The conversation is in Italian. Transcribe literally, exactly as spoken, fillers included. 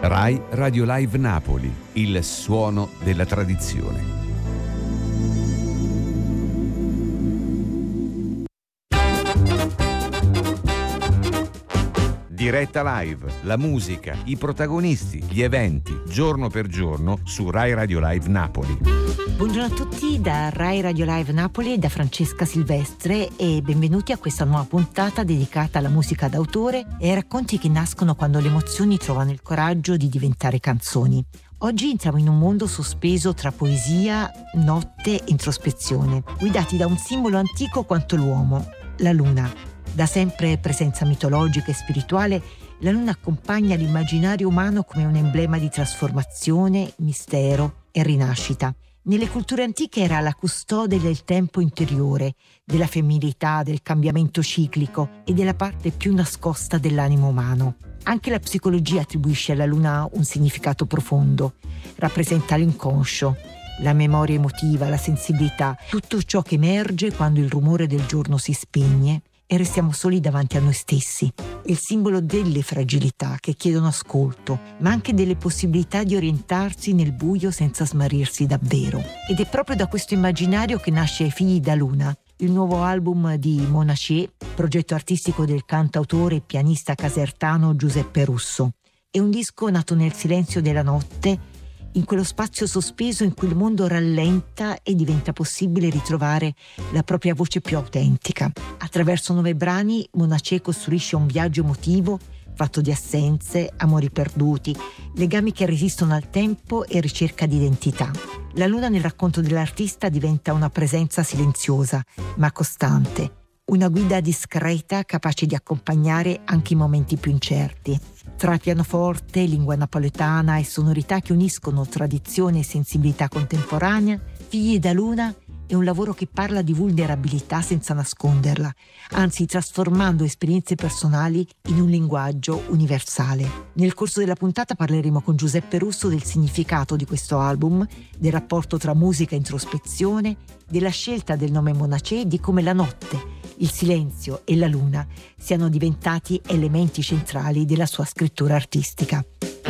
Rai Radio Live Napoli, il suono della tradizione. Diretta live, la musica, i protagonisti, gli eventi, giorno per giorno su Rai Radio Live Napoli. Buongiorno a tutti da Rai Radio Live Napoli e da Francesca Silvestre e benvenuti a questa nuova puntata dedicata alla musica d'autore e ai racconti che nascono quando le emozioni trovano il coraggio di diventare canzoni. Oggi entriamo in un mondo sospeso tra poesia, notte e introspezione, guidati da un simbolo antico quanto l'uomo, la luna. Da sempre presenza mitologica e spirituale, la luna accompagna l'immaginario umano come un emblema di trasformazione, mistero e rinascita. Nelle culture antiche era la custode del tempo interiore, della femminilità, del cambiamento ciclico e della parte più nascosta dell'animo umano. Anche la psicologia attribuisce alla luna un significato profondo. Rappresenta l'inconscio, la memoria emotiva, la sensibilità, tutto ciò che emerge quando il rumore del giorno si spegne e restiamo soli davanti a noi stessi. È il simbolo delle fragilità che chiedono ascolto, ma anche delle possibilità di orientarsi nel buio senza smarrirsi davvero. Ed è proprio da questo immaginario che nasce Figli da Luna, il nuovo album di Monachè, progetto artistico del cantautore e pianista casertano Giuseppe Russo. È un disco nato nel silenzio della notte, in quello spazio sospeso in cui il mondo rallenta e diventa possibile ritrovare la propria voce più autentica. Attraverso nove brani, Monachè costruisce un viaggio emotivo fatto di assenze, amori perduti, legami che resistono al tempo e ricerca di identità. La luna nel racconto dell'artista diventa una presenza silenziosa, ma costante, una guida discreta capace di accompagnare anche i momenti più incerti. Tra pianoforte, lingua napoletana e sonorità che uniscono tradizione e sensibilità contemporanea, Figli da Luna è un lavoro che parla di vulnerabilità senza nasconderla, anzi trasformando esperienze personali in un linguaggio universale. Nel corso della puntata parleremo con Giuseppe Russo del significato di questo album, del rapporto tra musica e introspezione, della scelta del nome Monachè e di come la notte, il silenzio e la luna siano diventati elementi centrali della sua scrittura artistica.